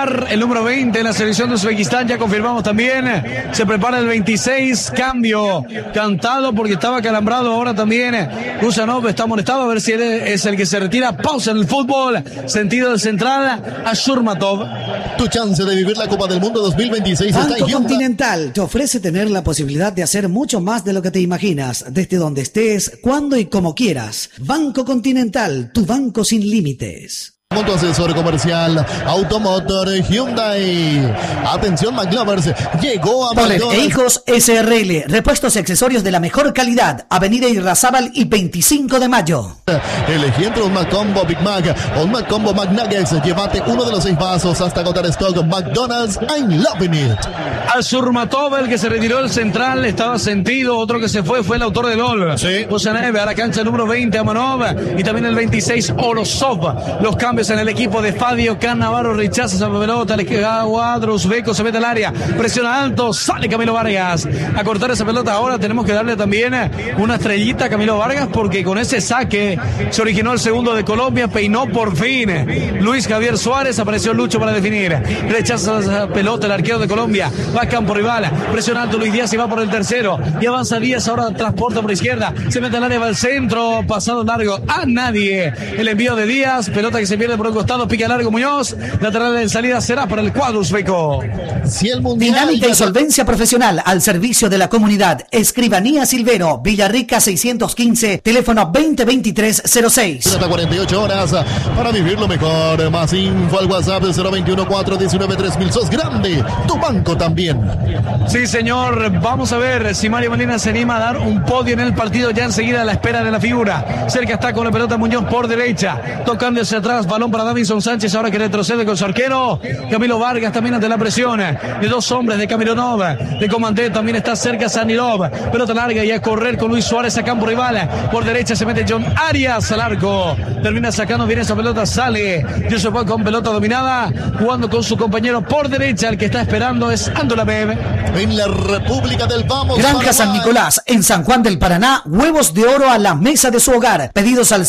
Akbar, el número 20 en la selección de Uzbekistán, ya confirmamos también. Se prepara el 26, cambio cantado porque estaba calambrado. Ahora también Kusanov está molestado, a ver si él es el que se retira. Pausa en el fútbol, sentido del central, Ashurmatov. Tu chance de vivir la Copa del Mundo 2026 Banco está en Hyundai. Continental te ofrece tener la posibilidad de hacer mucho más de lo que te imaginas, desde donde estés, cuando y como quieras. Banco Continental, tu banco sin límites. Con tu asesor comercial Automotor Hyundai. Atención McLovers, llegó a Poler McDonald's. e Hijos SRL, repuestos y accesorios de la mejor calidad. Avenida Irrazábal y 25 de mayo. Elegí entre un McCombo Big Mac o un McCombo McNuggets. Llévate uno de los 6 vasos hasta agotar stock. McDonald's, I'm loving it. Ashurmatov, el que se retiró del central, estaba sentido. Otro que se fue el autor del gol. Sí. Kusanov a la cancha número 20, Amanov. Y también el 26, Orosov. Los cambios en el equipo de Fadio Cannavaro, rechaza esa pelota, el cuadro uzbeco se mete al área, presiona alto, sale Camilo Vargas a cortar esa pelota. Ahora tenemos que darle también una estrellita a Camilo Vargas porque con ese saque se originó el segundo de Colombia, peinó por fin Luis Javier Suárez, apareció Lucho para definir, rechaza esa pelota el arquero de Colombia, va a campo rival, presiona alto Luis Díaz y va por el tercero y avanza Díaz, ahora transporta por izquierda, se mete al área, va al centro, pasado largo a nadie, el envío de Díaz, pelota que se pierde por un costado, pica largo Muñoz, lateral en salida será para el cuadro uzbeco. Si el mundial Dinámica y solvencia profesional al servicio de la comunidad. Escribanía Silvero, Villarrica 615, teléfono 2023-06. hasta 48 horas para vivirlo mejor. Más info al WhatsApp 021-419-3000. Sos grande, tu banco también. Sí, señor. Vamos a ver si Mario Molina se anima a dar un podio en el partido ya enseguida a la espera de la figura. Cerca está con la pelota Muñoz por derecha, tocando hacia atrás, balón para Davinson Sánchez, ahora que retrocede con su arquero. Camilo Vargas también ante la presión de dos hombres de Camilonov. De Comandé también está cerca Sanilov. Pelota larga y a correr con Luis Suárez a campo rival. Por derecha se mete John Arias al arco. Termina sacando bien esa pelota, sale Yusuf con pelota dominada, jugando con su compañero por derecha. El que está esperando es Andolabev. En la República del Vamos. Granja Paraguay. San Nicolás, en San Juan del Paraná, huevos de oro a la mesa de su hogar. Pedidos al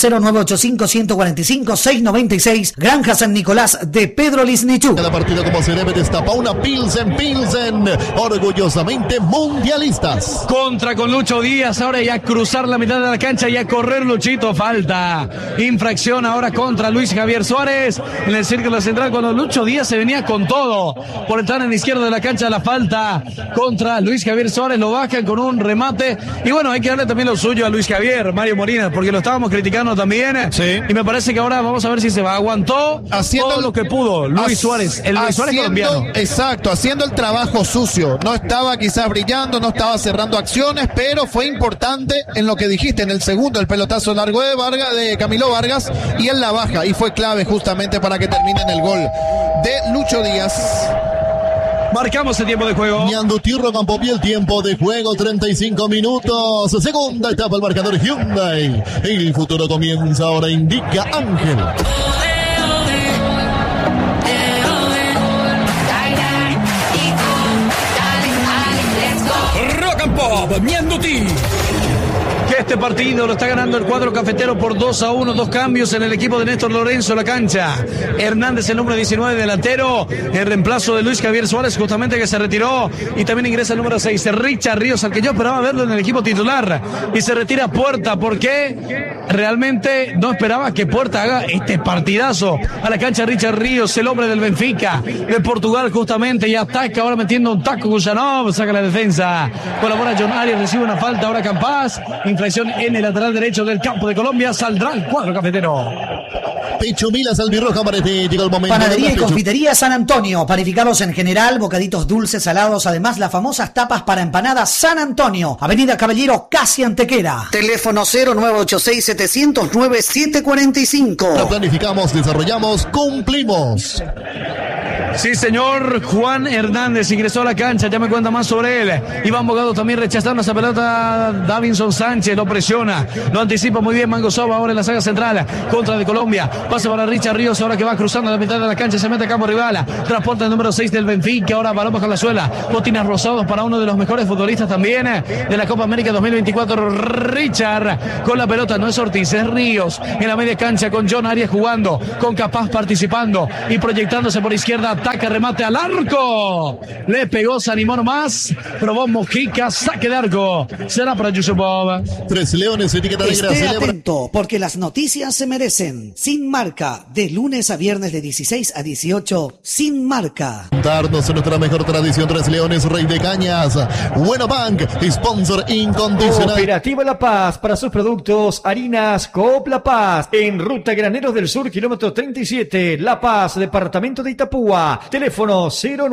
0985-145-696. Granja San Nicolás de Pedro Lisnichú. Cada partido como se debe destapa una Pilsen, orgullosamente mundialistas. Contra con Lucho Díaz, ahora ya cruzar la mitad de la cancha y a correr Luchito, falta. Infracción ahora contra Luis Javier Suárez en el círculo central cuando Lucho Díaz se venía con todo. Por entrar en la izquierda de la cancha la falta contra Luis Javier Suárez, lo bajan con un remate. Y bueno, hay que darle también lo suyo a Luis Javier, Mario Molina, porque lo estábamos criticando también. Sí. Y me parece que ahora vamos a ver si se va. Aguantó todo lo que pudo Luis Suárez, el Luis Suárez colombiano. Exacto, haciendo el trabajo sucio. No estaba quizás brillando, no estaba cerrando acciones, pero fue importante en lo que dijiste en el segundo, el pelotazo largo de Vargas, de Camilo Vargas, y él la baja, y fue clave justamente para que termine en el gol de Lucho Díaz. Marcamos el tiempo de juego. Ñandutirro Campopi, el tiempo de juego 35 minutos. Segunda etapa, el marcador Hyundai. El futuro comienza ahora, indica Ángel. Rock and Pop, Ñanduti. Que este partido lo está ganando el cuadro cafetero por 2-1, dos cambios en el equipo de Néstor Lorenzo, la cancha. Hernández, el número 19, delantero, en reemplazo de Luis Javier Suárez, justamente que se retiró, y también ingresa el número 6, Richard Ríos, al que yo esperaba verlo en el equipo titular, y se retira Puerta, porque realmente no esperaba que Puerta haga este partidazo. A la cancha Richard Ríos, el hombre del Benfica, de Portugal justamente, y ataca ahora metiendo un taco Kusanov, saca la defensa, colabora John Arias, recibe una falta, ahora Campás, infracción en el lateral derecho del campo de Colombia, saldrá el cuadro cafetero. Pechumilas albirroja Marete, llega el momento. Panadería y confitería San Antonio, panificados en general, bocaditos dulces, salados, además las famosas tapas para empanadas San Antonio, Avenida Caballero, casi Antequera. Teléfono 0986-709-745. Planificamos, desarrollamos, cumplimos. Sí, señor. Juan Hernández ingresó a la cancha, ya me cuenta más sobre él. Iván Bogado también rechazando esa pelota. Davinson Sánchez lo presiona, lo anticipa muy bien Mango Soba ahora en la saga central contra de Colombia. Pasa para Richard Ríos ahora que va cruzando la mitad de la cancha, se mete a campo rival. Transporta el número 6 del Benfica, ahora balón bajo la suela. Botines rosados para uno de los mejores futbolistas también de la Copa América 2024. Richard con la pelota, no es Ortiz, es Ríos en la media cancha con John Arias jugando, con Capaz participando y proyectándose por izquierda. izquierda, ataca, remate al arco. Le pegó, se animó nomás. Probó Mojica, saque de arco. Será para Yusupov. Tres Leones, etiqueta negra. Esté atento, porque las noticias se merecen. Sin Marca, de lunes a viernes de 16 a 18, Sin Marca. Darnos en nuestra mejor tradición, Tres Leones, Rey de Cañas. Bueno Bank, sponsor incondicional. Cooperativa La Paz, para sus productos, harinas Coop La Paz, en Ruta Graneros del Sur, kilómetro 37, La Paz, departamento de Itapúa. Teléfono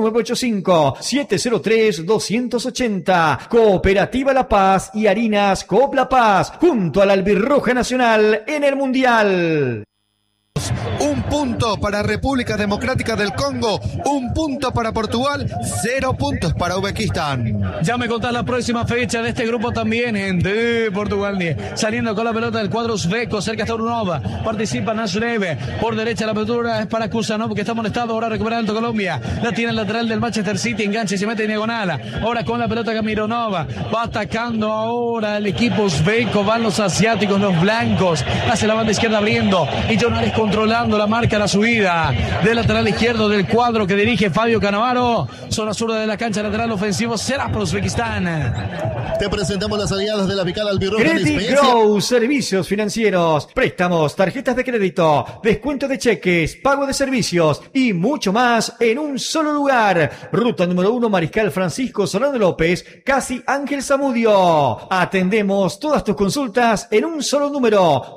0985-703-280. Cooperativa La Paz y harinas Coop La Paz, junto a la Albirroja Nacional en el Mundial. Un punto para República Democrática del Congo, un punto para Portugal, 0 puntos para Uzbekistán. Ya me contás la próxima fecha de este grupo también, gente. Portugal saliendo con la pelota del cuadro uzbeco, cerca está Urunova, participa Nashreve, por derecha la apertura es para Kusanov, que está molestado, ahora recupera Alto Colombia, la tiene el lateral del Manchester City, engancha y se mete en diagonal, ahora con la pelota Gamironova, va atacando ahora el equipo uzbeco, van los asiáticos, los blancos, hace la banda izquierda abriendo, y John Ares controlando la marca, la subida del lateral izquierdo del cuadro que dirige Fabio Cannavaro, zona zurda de la cancha, lateral ofensivo será para Uzbekistán. Te presentamos las aliadas de la picada albirroja. Credit Grow, servicios financieros, préstamos, tarjetas de crédito, descuento de cheques, pago de servicios y mucho más en un solo lugar. Ruta número 1, Mariscal Francisco Solano López, casi Ángel Zamudio. Atendemos todas tus consultas en un solo número,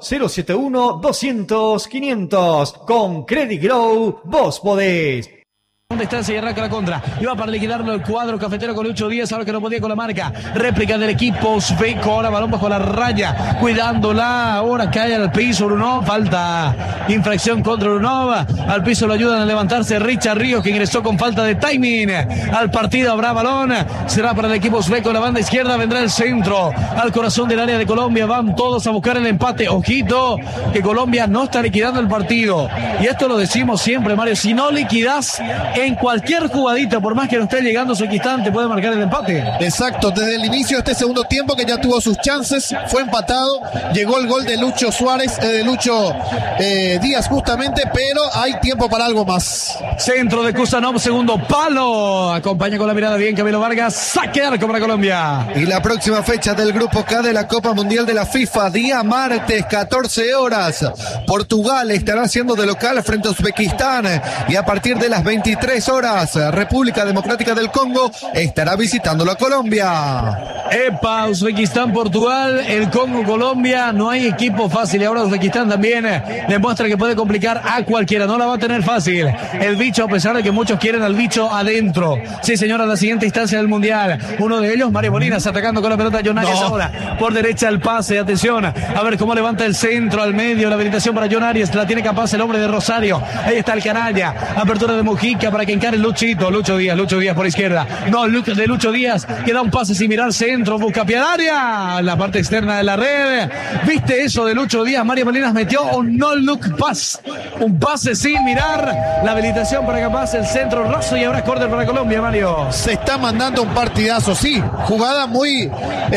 071-200-500. Con Credit Grow, vos podés. Distancia y arranca la contra. Iba para liquidarlo el cuadro cafetero con Lucho Díaz, ahora que no podía con la marca. Réplica del equipo uzbeco, ahora balón bajo la raya, cuidándola, ahora cae al piso Urunov, falta infracción contra Urunov, al piso lo ayudan a levantarse Richard Ríos, que ingresó con falta de timing al partido. Habrá balón, será para el equipo uzbeco, la banda izquierda, vendrá el centro al corazón del área de Colombia, van todos a buscar el empate. Ojito que Colombia no está liquidando el partido, y esto lo decimos siempre, Mario, si no liquidas en cualquier jugadita, por más que no esté llegando Uzbekistán, te puede marcar el empate. Exacto, desde el inicio de este segundo tiempo, que ya tuvo sus chances, fue empatado, llegó el gol de Lucho Suárez, de Lucho Díaz justamente, pero hay tiempo para algo más. Centro de Kusanov, segundo palo, acompaña con la mirada bien Camilo Vargas, saque de arco para Colombia. Y la próxima fecha del Grupo K de la Copa Mundial de la FIFA, día martes, 14 horas. Portugal estará haciendo de local frente a Uzbekistán, y a partir de las 23 horas, República Democrática del Congo estará visitando a Colombia. Epa, Uzbekistán, Portugal, el Congo, Colombia, no hay equipo fácil, y ahora Uzbekistán también demuestra que puede complicar a cualquiera, no la va a tener fácil el bicho, a pesar de que muchos quieren al bicho adentro. Sí, señora, la siguiente instancia del Mundial, uno de ellos, Mario Molinas, atacando con la pelota, John Arias ahora, por derecha el pase, atención, a ver cómo levanta el centro al medio, la habilitación para John Arias, la tiene capaz el hombre de Rosario, ahí está el canalla, apertura de Mojica para que encare Lucho Díaz por izquierda, no, de Lucho Díaz, que da un pase sin mirar centro, busca Piadaria, la parte externa de la red. ¿Viste eso de Lucho Díaz? Mario Molinas metió un no look pass, un pase sin mirar, la habilitación para capaz el centro raso, y ahora es córner para Colombia, Mario. Se está mandando un partidazo, sí, jugada muy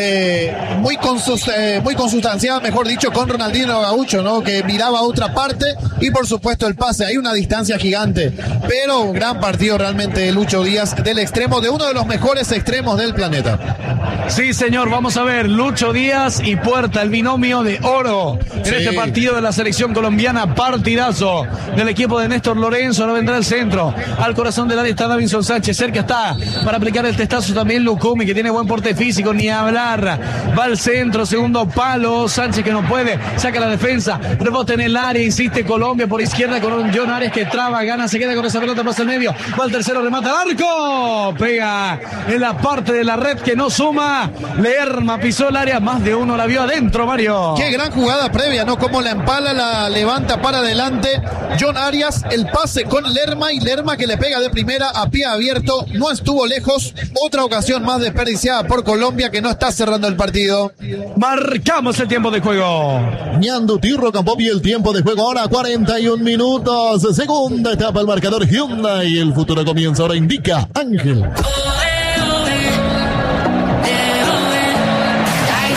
consustanciada, mejor dicho, con Ronaldinho Gaucho, ¿no? Que miraba a otra parte, y por supuesto el pase, hay una distancia gigante, pero gran partido realmente de Lucho Díaz, del extremo, de uno de los mejores extremos del planeta. Sí, señor, vamos a ver, Lucho Díaz y Puerta, el binomio de oro en este partido de la selección colombiana, partidazo del equipo de Néstor Lorenzo. Ahora vendrá el centro, al corazón del área está Davinson Sánchez, cerca está para aplicar el testazo también Lucumi, que tiene buen porte físico, ni hablar, va al centro, segundo palo, Sánchez que no puede, saca la defensa, rebote en el área, insiste Colombia por izquierda con un John Arias que traba, gana, se queda con esa pelota, pasa el medio, va el tercero, remata al arco, pega en la parte de la red que no suma, Lerma pisó el área, más de uno la vio adentro, Mario. Qué gran jugada previa, ¿no? Como la empala, la levanta para adelante John Arias, el pase con Lerma, y Lerma que le pega de primera a pie abierto, no estuvo lejos, otra ocasión más desperdiciada por Colombia, que no está cerrando el partido. Marcamos el tiempo de juego. Ñando Tirro Campo, y el tiempo de juego ahora 41 minutos, segunda etapa, el marcador Hyundai, el futuro comienza ahora, indica Ángel.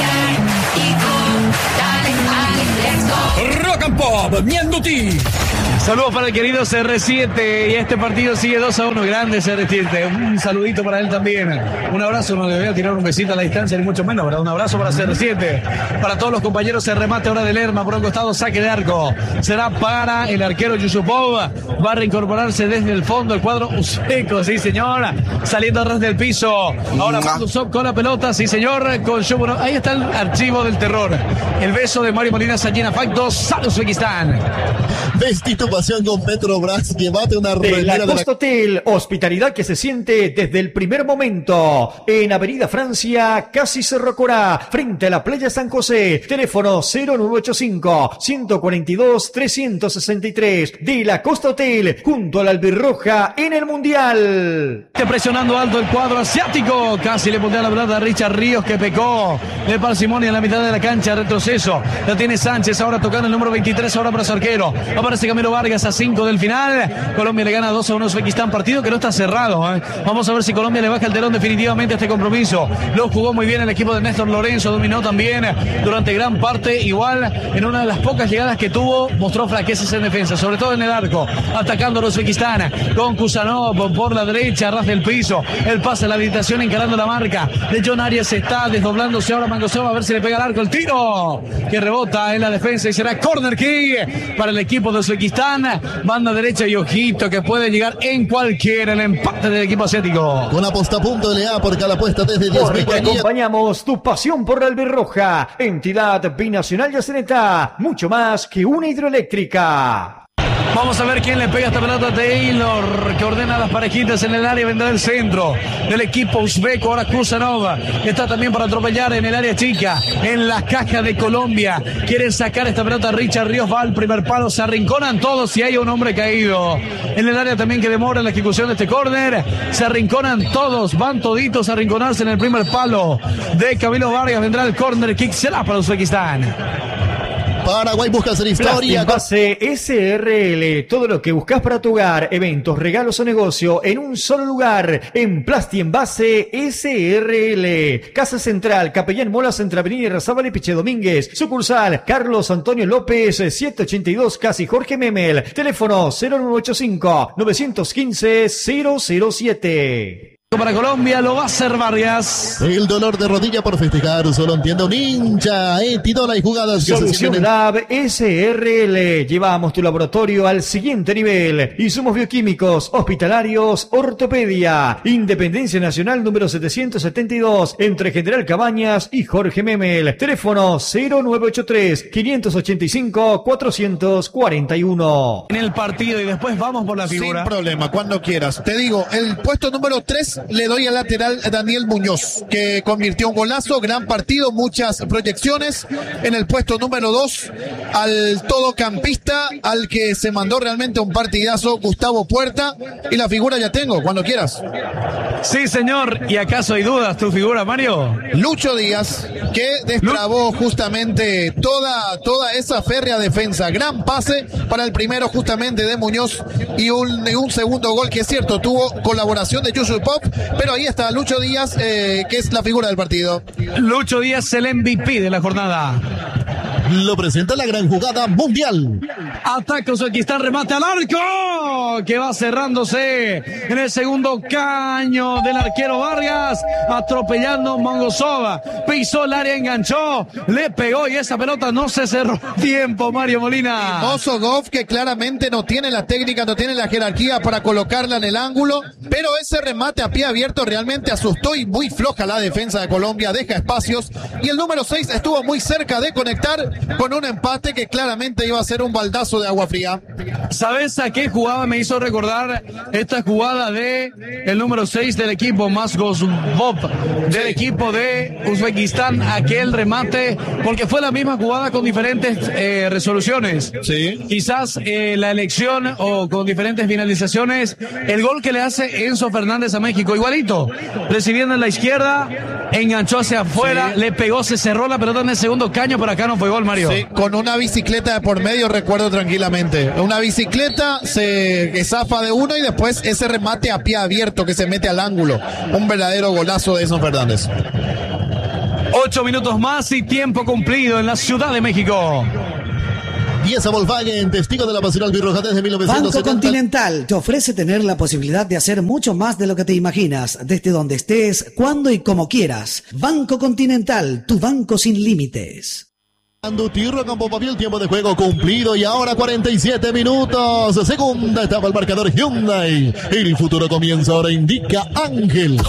Rock and Pop, Ñando T. Saludos para el querido CR7 y este partido sigue 2-1, grande CR7, un saludito para él también, un abrazo, no le voy a tirar un besito a la distancia ni mucho menos, ¿verdad? Un abrazo para CR7, para todos los compañeros, el remate ahora de Lerma por un costado, saque de arco, será para el arquero Yusupov, va a reincorporarse desde el fondo el cuadro uzbeco, sí señor, saliendo atrás del piso, ahora Mandusov con la pelota, sí señor, con Shubunov, ahí está el archivo del terror, el beso de Mario Molina, Sayina Facto, Sal Uzbekistán. Vestí tu pasión con Petrobras, llévate una de remera la Costa Hotel, hospitalidad que se siente desde el primer momento. En Avenida Francia, casi Cerro Corá, frente a la playa San José. Teléfono 0985-142-363. De la Costa Hotel, junto a la Albirroja en el Mundial. Presionando alto el cuadro asiático, casi le puntea la pelota a Richard Ríos que pecó de parsimonia en la mitad de la cancha, retroceso. La tiene Sánchez, ahora tocando el número 23, ahora para su arquero. Aparece Camilo Vargas a 5 del final. Colombia le gana 2-1 a Uzbekistán, partido que no está cerrado. Vamos a ver si Colombia le baja el telón definitivamente a este compromiso. Lo jugó muy bien el equipo de Néstor Lorenzo, dominó también durante gran parte. Igual en una de las pocas llegadas que tuvo, mostró flaquezas en defensa, sobre todo en el arco, atacando a Uzbekistán con Kusanov por la derecha, a ras del piso. El pase a la habilitación encarando la marca de John Arias, está desdoblándose ahora Mangosov a ver si le pega el arco. El tiro que rebota en la defensa y será corner kick para el equipo de Uzbekistán. Banda derecha y ojito que puede llegar en cualquiera el empate del equipo asiático. Con aposta.la por cada apuesta desde 10 Porque acompañamos tu pasión por la albirroja, entidad binacional Yaceneta, mucho más que una hidroeléctrica. Vamos a ver quién le pega esta pelota a Taylor, que ordena las parejitas en el área, vendrá el centro del equipo uzbeco, ahora Kusanov, está también para atropellar en el área chica, en la caja de Colombia, quieren sacar esta pelota, Richard Ríos va al primer palo, se arrinconan todos y hay un hombre caído, en el área también que demora la ejecución de este córner, se arrinconan todos, van toditos a arrinconarse en el primer palo de Camilo Vargas, vendrá el córner kick, será para Uzbekistán. Paraguay busca hacer historia. Base SRL, todo lo que buscas para tu hogar, eventos, regalos o negocio en un solo lugar. En Plastienvase SRL. Casa Central, Capellán Molas, entre Avenida Irrazábal y Piche Domínguez. Sucursal, Carlos Antonio López, 782, casi Jorge Memel. Teléfono 0985-915-007. Para Colombia lo va a hacer Vargas. El dolor de rodilla por festejar solo entiende un hincha. Titola y jugadas que Solución Lab SRL. Llevamos tu laboratorio al siguiente nivel. Insumos bioquímicos, hospitalarios, ortopedia. Independencia Nacional número 772 entre General Cabañas y Jorge Memel. Teléfono 0983-585-441. En el partido y después vamos por la figura. Sin problema, cuando quieras. Te digo, el puesto número 3 le doy al lateral Daniel Muñoz, que convirtió un golazo, gran partido, muchas proyecciones. En el puesto número 2 al todocampista, al que se mandó realmente un partidazo, Gustavo Puerta, y la figura ya tengo, cuando quieras. Sí, señor, ¿y acaso hay dudas tu figura, Mario? Lucho Díaz, que destrabó justamente toda esa férrea defensa, gran pase para el primero justamente de Muñoz y un segundo gol que es cierto, tuvo colaboración de Yusupov, pero ahí está Lucho Díaz, que es la figura del partido. Lucho Díaz, el MVP de la jornada. Lo presenta la gran jugada mundial. Ataca Uzbekistán, remate al arco, que va cerrándose en el segundo caño del arquero Vargas, atropellando Mangosov, pisó el área, enganchó, le pegó y esa pelota no se cerró tiempo, Mario Molina. Mozogov, que claramente no tiene la técnica, no tiene la jerarquía para colocarla en el ángulo, pero ese remate a pie abierto realmente asustó y muy floja la defensa de Colombia, deja espacios, y el número 6 estuvo muy cerca de conectar con un empate que claramente iba a ser un baldazo de agua fría. ¿Sabes a qué jugada me hizo recordar esta jugada de el número 6 del equipo Mazgosbov, del equipo de Uzbekistán, aquel remate, porque fue la misma jugada con diferentes resoluciones? Sí. Quizás la elección o con diferentes finalizaciones, el gol que le hace Enzo Fernández a México, igualito, recibiendo en la izquierda, enganchó hacia afuera, le pegó, se cerró la pelota en el segundo caño, pero acá no fue gol, Mario. Sí, con una bicicleta de por medio, recuerdo tranquilamente. Una bicicleta se zafa de uno y después ese remate a pie abierto que se mete al ángulo. Un verdadero golazo de Enzo Fernández. 8 minutos más y tiempo cumplido en la Ciudad de México. Pieza Volkswagen, testigo de la pasión albirroja desde 1970. Banco Continental te ofrece tener la posibilidad de hacer mucho más de lo que te imaginas, desde donde estés, cuando y como quieras. Banco Continental, tu banco sin límites. Andutirro con Popapiel, tiempo de juego cumplido y ahora 47 minutos. Segunda etapa el marcador Hyundai. El futuro comienza ahora, indica Ángel.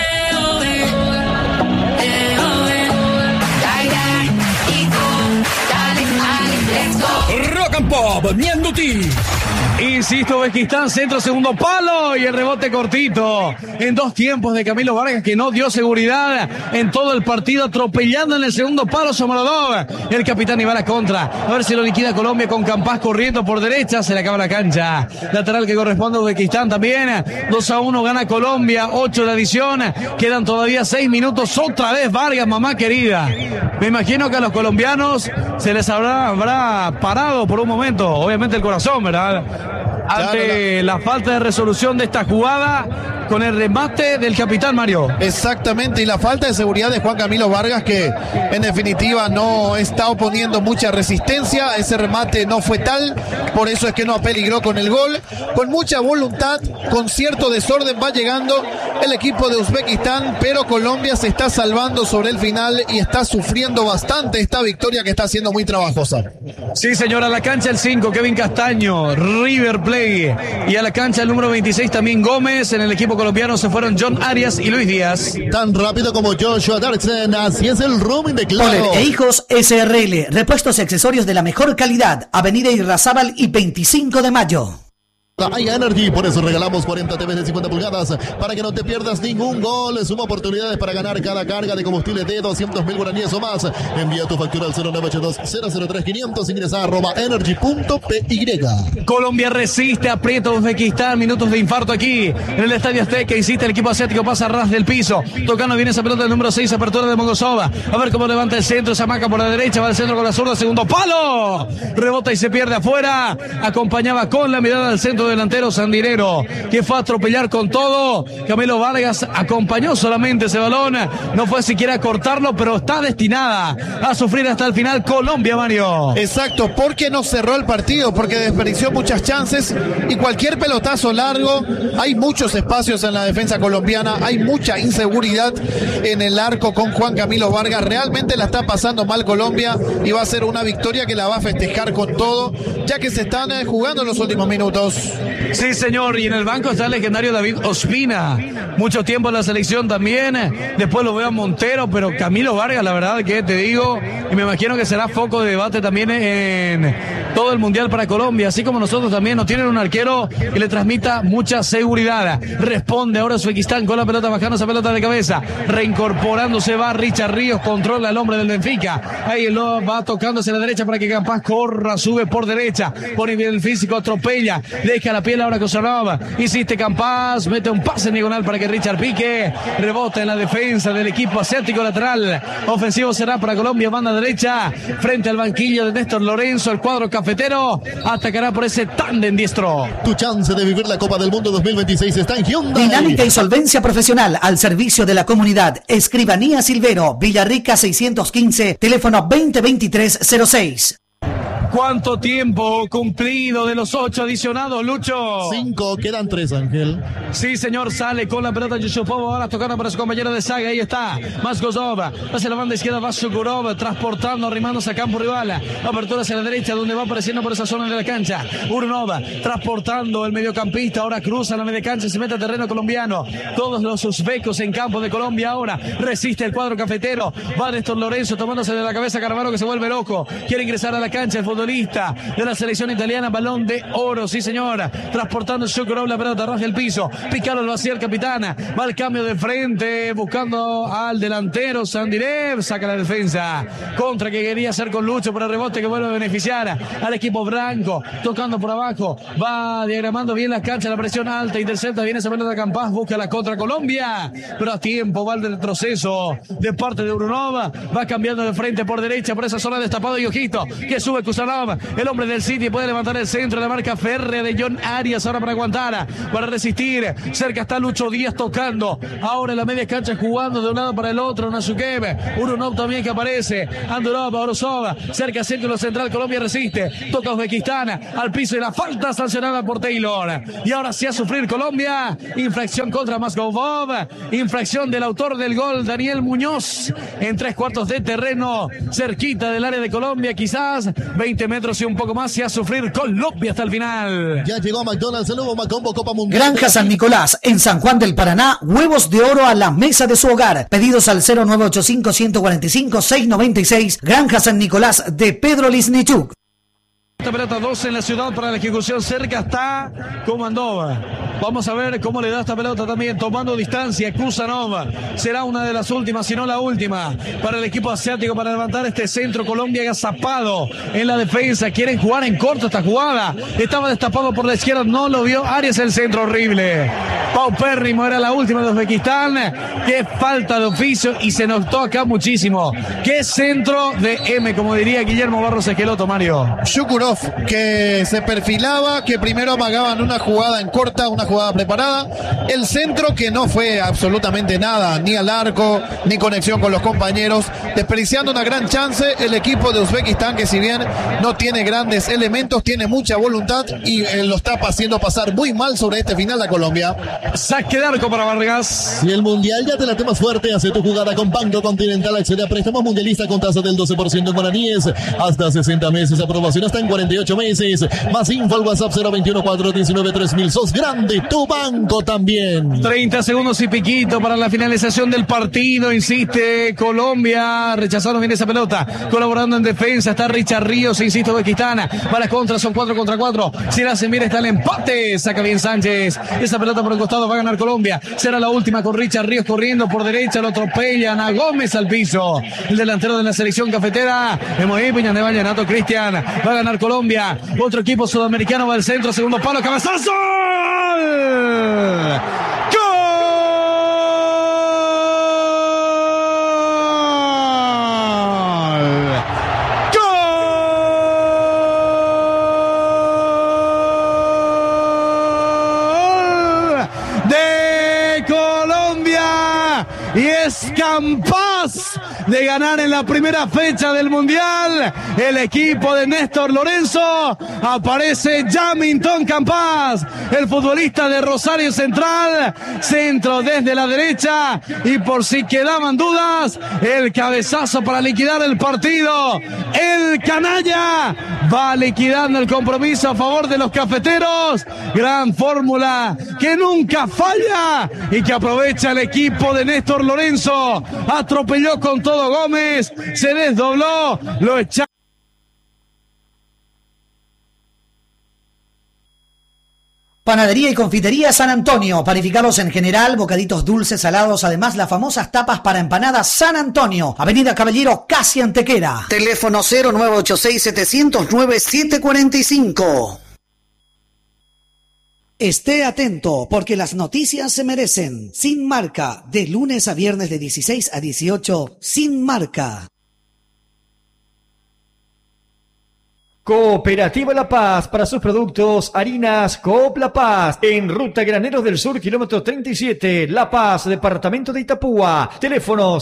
Rock and Pop, Mianduti. Insisto, Uzbekistán, centro, segundo palo y el rebote cortito. En dos tiempos de Camilo Vargas, que no dio seguridad en todo el partido, atropellando en el segundo palo Somorodov. El capitán iba a la contra. A ver si lo liquida Colombia con Campas corriendo por derecha. Se le acaba la cancha. Lateral que corresponde a Uzbekistán también. 2-1 gana Colombia, 8 de adición. Quedan todavía 6 minutos. Otra vez Vargas, mamá querida. Me imagino que a los colombianos se les habrá parado por un momento, obviamente el corazón, ¿verdad? Ante la falta de resolución de esta jugada con el remate del capitán Mario. Exactamente, y la falta de seguridad de Juan Camilo Vargas, que en definitiva no está oponiendo mucha resistencia. Ese remate no fue tal, por eso es que no apeligró con el gol. Con mucha voluntad, con cierto desorden va llegando el equipo de Uzbekistán, pero Colombia se está salvando sobre el final y está sufriendo bastante esta victoria que está siendo muy trabajosa. Sí, señora, a la cancha el 5, Kevin Castaño, River Plate. Y a la cancha el número 26 también Gómez. En el equipo colombiano se fueron John Arias y Luis Díaz. Tan rápido como Joshua Darksen, así es el roaming de Claro. Poler e Hijos SRL, repuestos y accesorios de la mejor calidad. Avenida Irrazábal y 25 de mayo. Hay Energy, por eso regalamos 40 TVs de 50 pulgadas para que no te pierdas ningún gol. Suma oportunidades para ganar cada carga de combustible de 200.000 guaraníes o más. Envía tu factura al 0982-003-500. Ingresa a @energy.py. Colombia resiste, aprieta Uzbekistán. Minutos de infarto aquí en el Estadio Azteca. Insiste el equipo asiático, pasa a ras del piso. Tocando viene esa pelota del número 6, apertura de Mogosova. A ver cómo levanta el centro. Zamaca por la derecha, va al centro con la zurda. Segundo palo. Rebota y se pierde afuera. Acompañaba con la mirada al centro delantero Sandinero, que fue a atropellar con todo. Camilo Vargas acompañó solamente ese balón, no fue siquiera a cortarlo, pero está destinada a sufrir hasta el final Colombia, Mario. Exacto, porque no cerró el partido, porque desperdició muchas chances y cualquier pelotazo largo. Hay muchos espacios en la defensa colombiana, hay mucha inseguridad en el arco con Juan Camilo Vargas. Realmente la está pasando mal Colombia y va a ser una victoria que la va a festejar con todo, ya que se están jugando en los últimos minutos. Sí, señor, y en el banco está el legendario David Ospina, mucho tiempo en la selección también. Después lo veo a Montero, pero Camilo Vargas, la verdad que te digo, y me imagino que será foco de debate también en todo el mundial para Colombia, así como nosotros también. No tienen un arquero que le transmita mucha seguridad. Responde ahora Uzbekistán con la pelota, bajando esa pelota de cabeza, reincorporándose va Richard Ríos, controla el hombre del Benfica, ahí lo va tocando hacia la derecha para que Campas corra, sube por derecha, pone bien el físico, atropella, deja la piel ahora Kosanova, insiste Campas, mete un pase en diagonal para que Richard pique, rebota en la defensa del equipo asiático. Lateral ofensivo será para Colombia, banda derecha, frente al banquillo de Néstor Lorenzo. El cuadro cafetero atacará por ese tándem diestro. Tu chance de vivir la Copa del Mundo 2026 está en Hyundai. Dinámica y solvencia profesional al servicio de la comunidad. Escribanía Silvero, Villarrica 615, teléfono 2023-06. ¿Cuánto tiempo cumplido de los 8 adicionados, Lucho? 5, quedan 3, Ángel. Sí, señor, sale con la pelota Yusupov, ahora tocando para su compañero de saga, ahí está, Masgozov, hacia la banda izquierda va Sukurov, transportando, arrimándose a campo rival, apertura hacia la derecha, donde va apareciendo por esa zona de la cancha, Urnova, transportando el mediocampista, ahora cruza la media cancha, se mete a terreno colombiano, todos los uzbecos en campo de Colombia ahora, resiste el cuadro cafetero, va Néstor Lorenzo tomándose de la cabeza Carvalho, que se vuelve loco, quiere ingresar a la cancha, el futbolista de la selección italiana, balón de oro, sí señora, transportando Sukurov la pelota, raja el piso, Picaro lo hacía el capitán, va al cambio de frente, buscando al delantero Sandirev, saca la defensa, contra que quería hacer con Lucho, por el rebote que vuelve a beneficiar al equipo blanco, tocando por abajo, va diagramando bien la cancha, la presión alta, intercepta, viene esa pelota de Campas, busca la contra Colombia, pero a tiempo va el retroceso de parte de Urnova, va cambiando de frente por derecha, por esa zona destapada y ojito, que sube Kusanov, Orosov, el hombre del City, puede levantar el centro, la marca férrea de John Arias, ahora para aguantar, para resistir. Cerca está Lucho Díaz tocando, ahora en la media cancha jugando de un lado para el otro. Nasukev, Urunov también que aparece, Andorov, Orosov, cerca círculo central, Colombia resiste, toca Uzbekistán al piso y la falta sancionada por Taylor. Y ahora sí a sufrir Colombia, infracción contra Masgovov, infracción del autor del gol, Daniel Muñoz, en 3/4 de terreno, cerquita del área de Colombia, quizás 20 metros y un poco más, y a sufrir Colombia hasta el final. Ya llegó a McDonald's el nuevo Macombo Copa Mundial. Granja San Nicolás, en San Juan del Paraná, huevos de oro a la mesa de su hogar. Pedidos al 0985-145-696, Granja San Nicolás de Pedro Lisnichuk. Esta pelota 2 en la ciudad para la ejecución, cerca está Komandova. Vamos a ver cómo le da esta pelota también, tomando distancia Kusanova. Será una de las últimas, si no la última, para el equipo asiático para levantar este centro. Colombia agazapado en la defensa, quieren jugar en corto esta jugada. Estaba destapado por la izquierda, no lo vio Arias, el centro horrible. Paupérrimo, era la última de Uzbekistán. Qué falta de oficio y se notó acá muchísimo. Qué centro de M, como diría Guillermo Barros Esqueloto, Mario. Shukurov, que se perfilaba, que primero amagaban una jugada en corta, una jugada preparada. El centro que no fue absolutamente nada, ni al arco, ni conexión con los compañeros, desperdiciando una gran chance el equipo de Uzbekistán, que si bien no tiene grandes elementos, tiene mucha voluntad y lo está haciendo pasar muy mal sobre este final a Colombia. Saque de arco para Vargas. Si el mundial ya te late más fuerte, hace tu jugada con Banco Continental. Accede a préstamos mundialista con tasa del 12% en guaraníes, hasta 60 meses, aprobación hasta en 48 meses. Más info al WhatsApp 021-419-3000. Sos grande, tu banco también. 30 segundos y piquito para la finalización del partido. Insiste Colombia, rechazaron bien esa pelota, colaborando en defensa está Richard Ríos, insiste Uzbekistán, para contra, son 4 contra 4. Si la hacen bien está el empate, saca bien Sánchez, esa pelota por el costado, va a ganar Colombia. Será la última con Richard Ríos corriendo por derecha, lo atropellan a Gómez al piso, el delantero de la selección cafetera. Emoí Piñan de Vallenato, Cristian, va a ganar Colombia. Otro equipo sudamericano va al centro, segundo palo, cabezazo. Y es capaz de ganar en la primera fecha del Mundial el equipo de Néstor Lorenzo. Aparece Jamington Campas, el futbolista de Rosario Central, centro desde la derecha, y por si quedaban dudas, el cabezazo para liquidar el partido. El canalla va liquidando el compromiso a favor de los cafeteros. Gran fórmula que nunca falla y que aprovecha el equipo de Néstor Lorenzo. Atropelló con todo Gómez, se desdobló, lo echaron. Panadería y confitería San Antonio, panificados en general, bocaditos dulces, salados, además las famosas tapas para empanadas San Antonio, Avenida Caballero, casi Antequera. Teléfono 0986-709-745. Esté atento, porque las noticias se merecen. Sin Marca, de lunes a viernes de 16 a 18, Sin Marca. Cooperativa La Paz, para sus productos, harinas Coop La Paz, en Ruta Graneros del Sur, kilómetro 37, La Paz, departamento de Itapúa, teléfono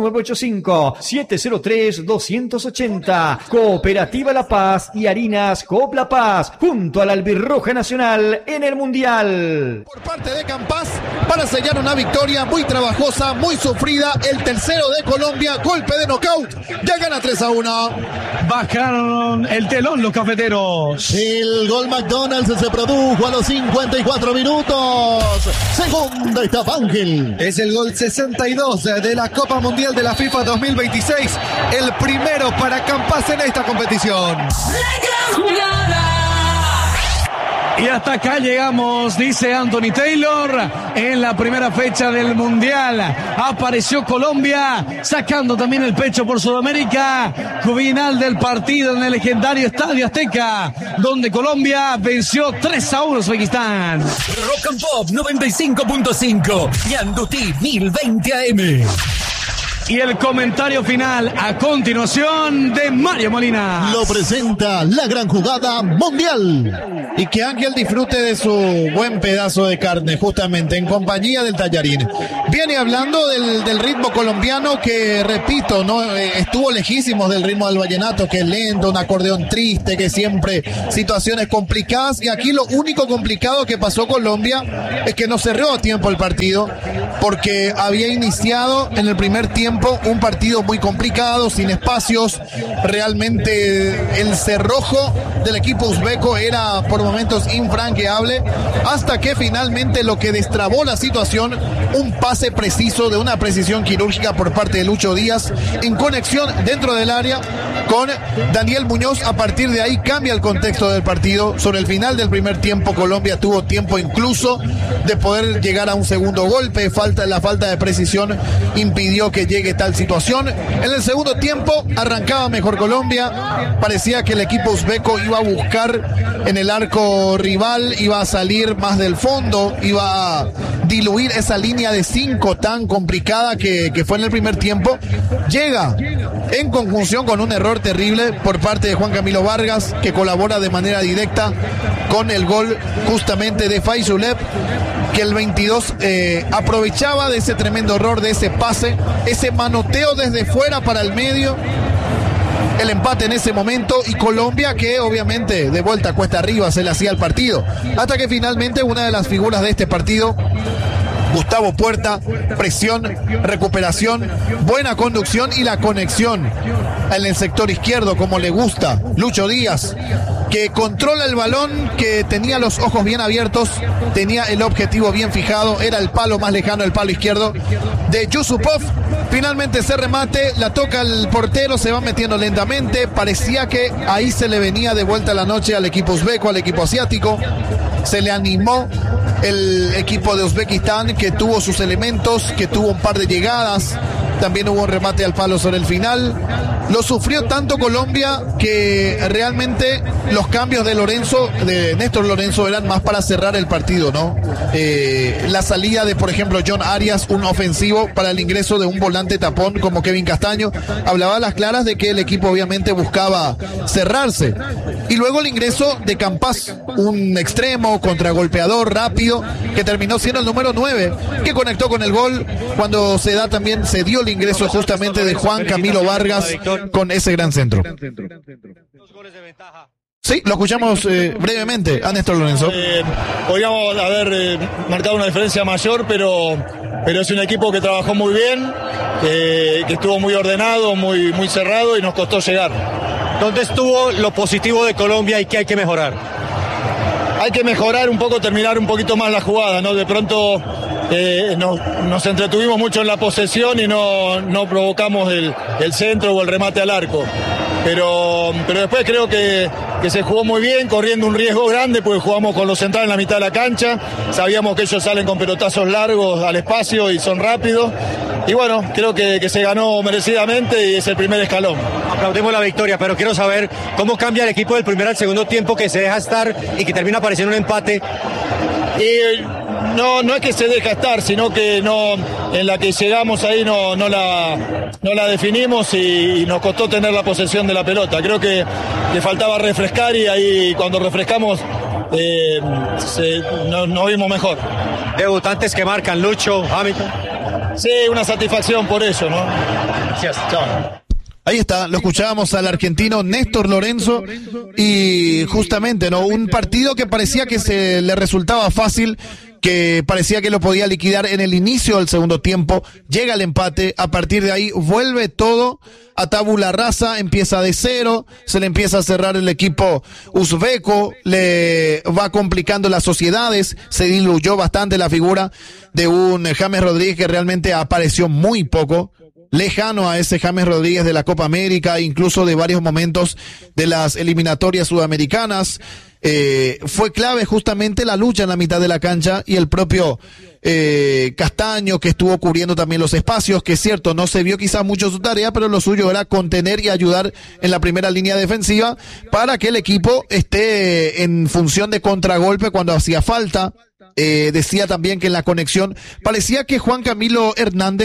0985-703-280, Cooperativa La Paz y harinas Coop La Paz, junto a la Albirroja Nacional en el Mundial. Por parte de Campas, para sellar una victoria muy trabajosa, muy sufrida, el tercero de Colombia, golpe de knockout, ya gana 3-1. Bajaron el telón los cafeteros. El gol McDonald's se produjo a los 54 minutos. Segunda etapa, Ángel. Es el gol 62 de la Copa Mundial de la FIFA 2026. El primero para Campas en esta competición. Y hasta acá llegamos, dice Anthony Taylor, en la primera fecha del Mundial. Apareció Colombia, sacando también el pecho por Sudamérica. Final del partido en el legendario Estadio Azteca, donde Colombia venció 3-1 a Uzbekistán. Rock and Pop 95.5 y Anduti 1020 AM. Y el comentario final a continuación de Mario Molina. Lo presenta la gran jugada mundial. Y que Ángel disfrute de su buen pedazo de carne, justamente en compañía del tallarín. Viene hablando del ritmo colombiano que, repito, no estuvo lejísimos del ritmo del vallenato, que es lento, un acordeón triste, que siempre situaciones complicadas. Y aquí lo único complicado que pasó Colombia es que no cerró a tiempo el partido, porque había iniciado en el primer tiempo un partido muy complicado, sin espacios. Realmente el cerrojo del equipo uzbeco era por momentos infranqueable, hasta que finalmente lo que destrabó la situación, un pase preciso de una precisión quirúrgica por parte de Lucho Díaz en conexión dentro del área con Daniel Muñoz. A partir de ahí cambia el contexto del partido. Sobre el final del primer tiempo, Colombia tuvo tiempo incluso de poder llegar a un segundo golpe. La falta de precisión impidió que llegue tal situación. En el segundo tiempo arrancaba mejor Colombia. Parecía que el equipo uzbeco iba a buscar en el arco rival, iba a salir más del fondo, iba a diluir esa línea de 5 tan complicada que fue en el primer tiempo. Llega en conjunción con un error terrible por parte de Juan Camilo Vargas, que colabora de manera directa con el gol justamente de Faizulev, que el 22 aprovechaba de ese tremendo error, de ese pase, ese manoteo desde fuera para el medio. El empate en ese momento, y Colombia, que obviamente de vuelta cuesta arriba se le hacía el partido, hasta que finalmente una de las figuras de este partido, Gustavo Puerta, presión, recuperación, buena conducción y la conexión en el sector izquierdo como le gusta Lucho Díaz, que controla el balón, que tenía los ojos bien abiertos, tenía el objetivo bien fijado, era el palo más lejano, el palo izquierdo de Yusupov. Finalmente ese remate, la toca el portero, se va metiendo lentamente. Parecía que ahí se le venía de vuelta la noche al equipo uzbeco, al equipo asiático. Se le animó el equipo de Uzbekistán, que tuvo sus elementos, que tuvo un par de llegadas. También hubo un remate al palo sobre el final. Lo sufrió tanto Colombia que realmente los cambios de Néstor Lorenzo eran más para cerrar el partido, ¿no? La salida de, por ejemplo, John Arias, un ofensivo, para el ingreso de un volante tapón como Kevin Castaño, hablaba a las claras de que el equipo obviamente buscaba cerrarse. Y luego el ingreso de Campas, un extremo, contragolpeador, rápido, que terminó siendo el número 9, que conectó con el gol cuando se dio el ingreso justamente de Juan Camilo Vargas con ese gran centro. Sí, lo escuchamos brevemente a Néstor Lorenzo. Podríamos haber marcado una diferencia mayor, pero es un equipo que trabajó muy bien, que estuvo muy ordenado, muy cerrado, y nos costó llegar. ¿Dónde estuvo lo positivo de Colombia y qué hay que mejorar? Hay que mejorar un poco, terminar un poquito más la jugada, ¿no? De pronto nos entretuvimos mucho en la posesión y no provocamos el centro o el remate al arco. Pero después creo que se jugó muy bien, corriendo un riesgo grande, porque jugamos con los centrales en la mitad de la cancha. Sabíamos que ellos salen con pelotazos largos al espacio y son rápidos. Y bueno, creo que se ganó merecidamente y es el primer escalón. Aplaudimos la victoria, pero quiero saber cómo cambia el equipo del primer al segundo tiempo, que se deja estar y que termina apareciendo un empate. No es que se deja estar, sino que en la que llegamos ahí no la definimos y nos costó tener la posesión de la pelota. Creo que le faltaba refrescar, y ahí cuando refrescamos nos vimos mejor. Debutantes que marcan, Lucho, Hamilton. Sí, una satisfacción por eso, ¿no? Gracias. Chao. Ahí está, lo escuchábamos al argentino Néstor Lorenzo, y justamente, ¿no? Un partido que parecía que se le resultaba fácil, que parecía que lo podía liquidar en el inicio del segundo tiempo. Llega el empate, a partir de ahí vuelve todo a tabula rasa, empieza de cero, se le empieza a cerrar el equipo uzbeco, le va complicando las sociedades, se diluyó bastante la figura de un James Rodríguez que realmente apareció muy poco, lejano a ese James Rodríguez de la Copa América, incluso de varios momentos de las eliminatorias sudamericanas. Fue clave justamente la lucha en la mitad de la cancha, y el propio Castaño, que estuvo cubriendo también los espacios, que es cierto, no se vio quizás mucho su tarea, pero lo suyo era contener y ayudar en la primera línea defensiva para que el equipo esté en función de contragolpe cuando hacía falta. Decía también que en la conexión parecía que Juan Camilo Hernández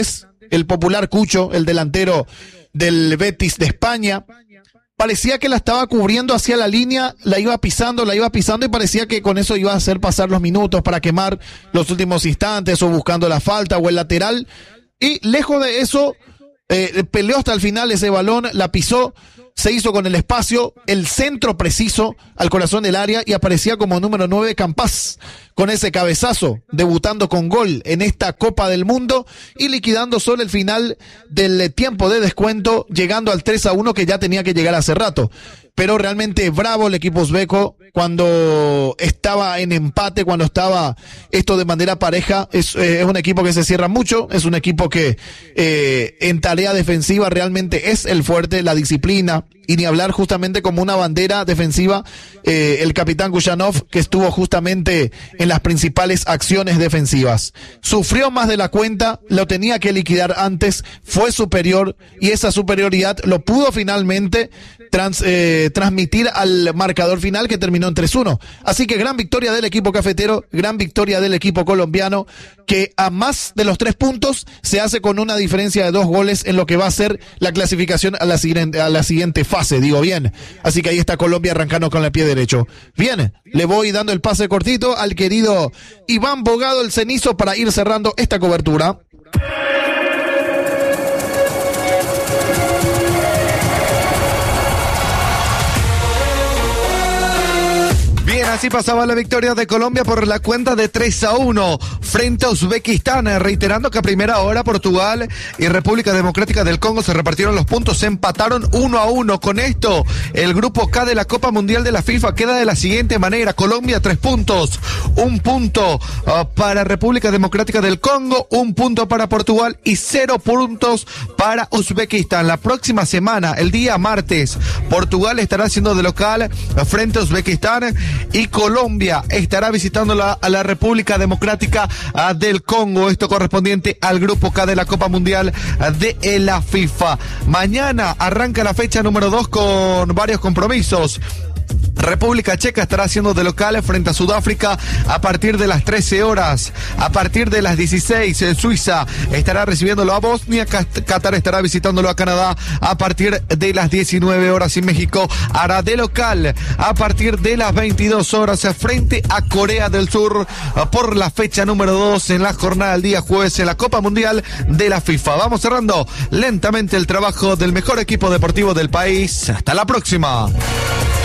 el popular Cucho, el delantero del Betis de España. Parecía que la estaba cubriendo hacia la línea, la iba pisando y parecía que con eso iba a hacer pasar los minutos para quemar los últimos instantes o buscando la falta o el lateral. Y lejos de eso, peleó hasta el final ese balón, la pisó, se hizo con el espacio, el centro preciso al corazón del área y aparecía como número 9 Campás, con ese cabezazo, debutando con gol en esta Copa del Mundo y liquidando solo el final del tiempo de descuento, llegando al 3-1 que ya tenía que llegar hace rato. Pero realmente bravo el equipo uzbeco cuando estaba en empate, cuando estaba esto de manera pareja. Es un equipo que se cierra mucho, es un equipo que en tarea defensiva realmente es el fuerte, la disciplina, y ni hablar justamente como una bandera defensiva, el capitán Gushanov, que estuvo justamente en las principales acciones defensivas. Sufrió más de la cuenta, lo tenía que liquidar antes, fue superior y esa superioridad lo pudo finalmente transmitir al marcador final que terminó en 3-1. Así que gran victoria del equipo cafetero, gran victoria del equipo colombiano, que a más de los 3 puntos se hace con una diferencia de 2 goles en lo que va a ser la clasificación a la siguiente fase, digo bien. Así que ahí está Colombia arrancando con el pie derecho. Bien, le voy dando el pase cortito al querido Iván Bogado, el cenizo, para ir cerrando esta cobertura. Bien, así pasaba la victoria de Colombia por la cuenta de 3-1 frente a Uzbekistán, reiterando que a primera hora Portugal y República Democrática del Congo se repartieron los puntos, se empataron 1-1. Con esto, el grupo K de la Copa Mundial de la FIFA queda de la siguiente manera: Colombia 3 puntos, 1 punto para República Democrática del Congo, 1 punto para Portugal y 0 puntos para Uzbekistán. La próxima semana, el día martes, Portugal estará siendo de local frente a Uzbekistán y Colombia estará visitando a la República Democrática del Congo, esto correspondiente al grupo K de la Copa Mundial de la FIFA. Mañana arranca la fecha número 2 con varios compromisos. República Checa estará haciendo de local frente a Sudáfrica a partir de las 13 horas. A partir de las 16, Suiza estará recibiéndolo a Bosnia. Qatar estará visitándolo a Canadá a partir de las 19 horas. Y México hará de local a partir de las 22 horas frente a Corea del Sur por la fecha número 2 en la jornada del día jueves en la Copa Mundial de la FIFA. Vamos cerrando lentamente el trabajo del mejor equipo deportivo del país. Hasta la próxima.